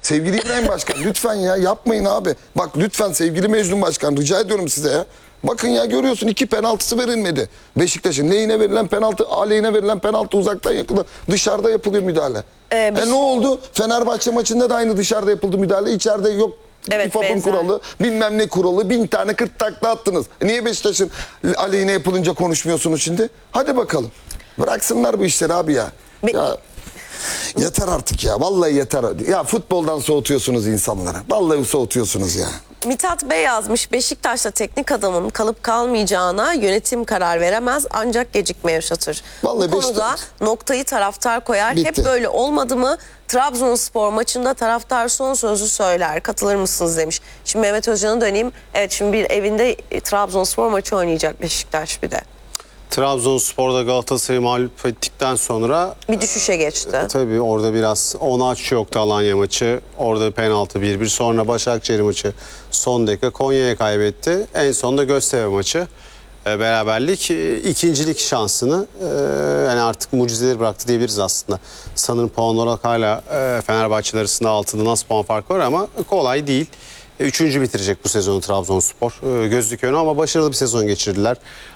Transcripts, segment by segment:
Sevgili İbrahim Başkan lütfen ya yapmayın abi. Bak lütfen sevgili Mecnun Başkan rica ediyorum size ya. Bakın ya görüyorsun 2 penaltısı verilmedi. Beşiktaş'ın lehine verilen penaltı, aleyhine verilen penaltı uzaktan yakında dışarıda yapılıyor müdahale. Ne oldu? Fenerbahçe maçında da aynı dışarıda yapıldı müdahale. İçeride yok. Evet, İFAB'ın kuralı, bilmem ne kuralı, 1000 tane 40 takla attınız. Niye Beşiktaş'ın aleyhine yapılınca konuşmuyorsunuz şimdi? Hadi bakalım. Bıraksınlar bu işleri abi ya. Ya yeter artık ya. Vallahi yeter. Ya futboldan soğutuyorsunuz insanları. Vallahi soğutuyorsunuz ya. Mithat Bey yazmış, Beşiktaş'ta teknik adamın kalıp kalmayacağına yönetim karar veremez ancak gecikme yaşatır. Vallahi Bu konuda noktayı taraftar koyar. Bitti. Hep böyle olmadı mı? Trabzonspor maçında taraftar son sözü söyler. Katılır mısınız demiş. Şimdi Mehmet Özcan'a döneyim. Evet, şimdi bir evinde Trabzonspor maçı oynayacak Beşiktaş bir de. Trabzonspor'da Galatasaray'ı mağlup ettikten sonra Bir düşüşe geçti. tabii orada biraz onu aç yoktu Alanya maçı. Orada penaltı 1-1. Sonra Başakşehir maçı son dakika Konya'ya kaybetti. En sonunda Göztepe maçı beraberlik ikincilik şansını yani artık mucizeleri bıraktı diyebiliriz aslında. Sanırım puan olarak hala Fenerbahçe arasında altında nasıl puan farkı var ama kolay değil. Üçüncü bitirecek bu sezonu Trabzonspor gözlük önü ama başarılı bir sezon geçirdiler.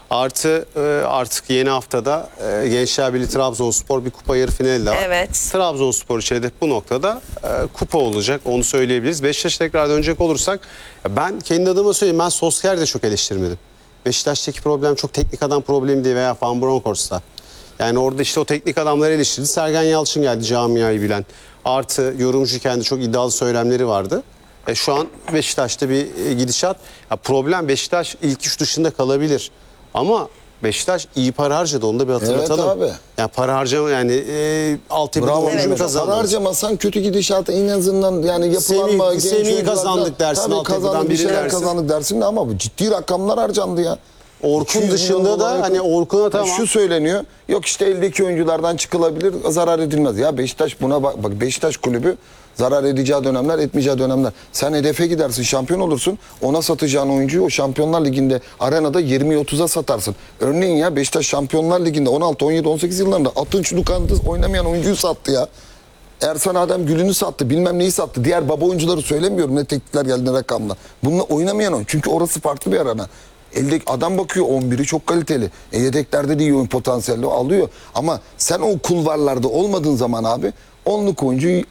Artık yeni haftada Gençler Birliği Trabzonspor bir kupa yarı finali de var. Evet. Trabzonspor için hedef bu noktada kupa olacak, onu söyleyebiliriz. Beşiktaş'a tekrar dönecek olursak ben kendi adıma söyleyeyim, ben Solskjaer'i de çok eleştirmedim. Beşiktaş'taki problem çok teknik adam problemi değil veya Van Bronckhorst'ta. Yani orada işte o teknik adamları eleştirdi. Sergen Yalçın geldi, camiayı bilen. Artı yorumcu kendi çok iddialı söylemleri vardı. Şu an Beşiktaş'ta bir gidişat. Ya problem Beşiktaş ilk üç dışında kalabilir. Ama Beşiktaş iyi para harcadı, onu da bir hatırlatalım. Evet abi. Yani para harcama yani altyapıda oyuncu mu kazandın? Para harcamasan kötü gidişatı en azından yani yapılanma. Semih'i kazandık dersin, tabii kazandık, bir şeyler dersin. kazandık dersin de ama bu ciddi rakamlar harcandı ya. Orkun dışında da hani Orkun'a tamam. Şu söyleniyor. Yok işte eldeki oyunculardan çıkılabilir, zarar edilmez. Ya Beşiktaş buna bak Beşiktaş kulübü zarar edeceği dönemler, etmeyeceği dönemler. Sen hedefe gidersin, şampiyon olursun. Ona satacağın oyuncuyu o Şampiyonlar Ligi'nde arenada 20-30'a satarsın. Örneğin ya Beşiktaş Şampiyonlar Ligi'nde 16, 17, 18 yıllarında Atınç Lukan'da oynamayan oyuncuyu sattı ya. Ersan Adem Gül'ünü sattı, bilmem neyi sattı. Diğer baba oyuncuları söylemiyorum, ne teklifler geldi rakamla. Bununla oynamayan oyun. Çünkü orası farklı bir arena. Eldeki adam bakıyor, 11'i çok kaliteli. Yedeklerde de iyi oyun potansiyelli alıyor. Ama sen o kulvarlarda olmadığın zaman abi 10'luk oyuncuyu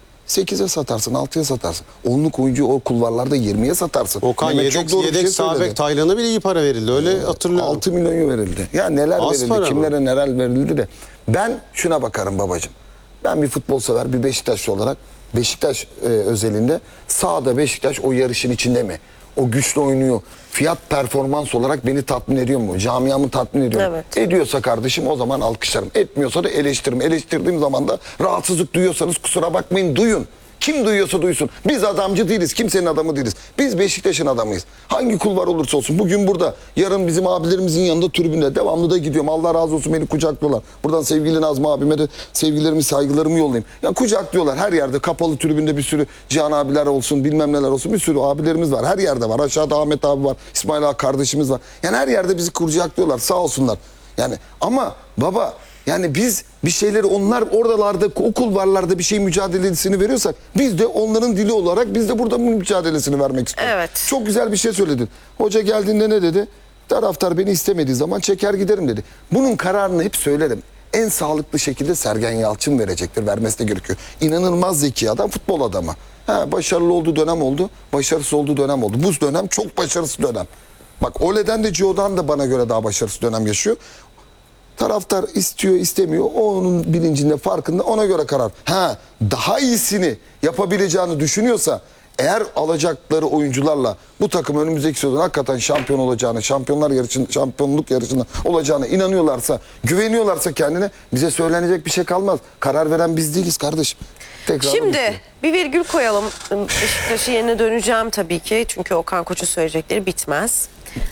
8'e satarsın, 6'ya satarsın. 10'luk oyuncuyu o kulvarlarda 20'ye satarsın. Okan yedek sağ bek Taylan'a bile iyi para verildi. Öyle hatırlıyorum. 6 milyon verildi. Ya neler Az verildi, kimlere neler verildi de. Ben şuna bakarım babacığım. Ben bir futbol sever, bir Beşiktaşlı olarak Beşiktaş özelinde sahada Beşiktaş o yarışın içinde mi? O güçlü oynuyor. Fiyat performans olarak beni tatmin ediyor mu? Camiamı tatmin ediyor mu? Evet. Ediyorsa kardeşim o zaman alkışlarım. Etmiyorsa da eleştiririm. Eleştirdiğim zaman da rahatsızlık duyuyorsanız kusura bakmayın, duyun. Kim duyuyorsa duysun. Biz adamcı değiliz. Kimsenin adamı değiliz. Biz Beşiktaş'ın adamıyız. Hangi kulvar olursa olsun. Bugün burada. Yarın bizim abilerimizin yanında tribünde. Devamlı da gidiyorum. Allah razı olsun, beni kucaklıyorlar. Buradan sevgili Nazmi abime de sevgilerimi, saygılarımı yollayayım. Ya kucaklıyorlar. Her yerde kapalı tribünde bir sürü Cihan abiler olsun, bilmem neler olsun. Bir sürü abilerimiz var. Her yerde var. Aşağıda Ahmet abi var. İsmail ağa kardeşimiz var. Yani her yerde bizi kucaklıyorlar. Sağ olsunlar. Yani ama baba, yani biz bir şeyleri, onlar oralarda o kulvarlarda bir şey mücadelesini veriyorsak biz de onların dili olarak biz de burada mücadelesini vermek istiyoruz. Evet. Çok güzel bir şey söyledin. Hoca geldiğinde ne dedi? Taraftar beni istemediği zaman çeker giderim dedi. Bunun kararını hep söylerim. En sağlıklı şekilde Sergen Yalçın verecektir. Vermesi de gerekiyor. İnanılmaz zeki adam, futbol adamı. Başarılı olduğu dönem oldu. Başarısız olduğu dönem oldu. Bu dönem çok başarısız dönem. Bak Ole'den de Gio'dan da bana göre daha başarısız dönem yaşıyor. Taraftar istiyor, istemiyor. O onun bilincinde, farkında, ona göre karar. Daha iyisini yapabileceğini düşünüyorsa, eğer alacakları oyuncularla bu takım önümüzdeki sezon hakikaten şampiyon olacağını, şampiyonluk yarışında olacağına inanıyorlarsa, güveniyorlarsa kendine, bize söylenecek bir şey kalmaz. Karar veren biz değiliz kardeşim. Şimdi bir virgül koyalım. Beşiktaş'ı yerine döneceğim tabii ki. Çünkü Okan Koç'un söyleyecekleri bitmez.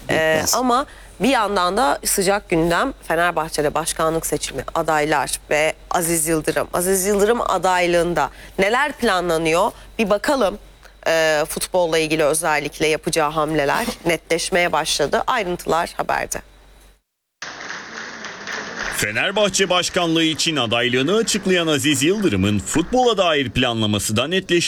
Ama bir yandan da sıcak gündem Fenerbahçe'de başkanlık seçimi, adaylar ve Aziz Yıldırım. Aziz Yıldırım adaylığında neler planlanıyor? Bir bakalım. Futbolla ilgili özellikle yapacağı hamleler netleşmeye başladı. Ayrıntılar haberde. Fenerbahçe başkanlığı için adaylığını açıklayan Aziz Yıldırım'ın futbola dair planlaması da netleşti.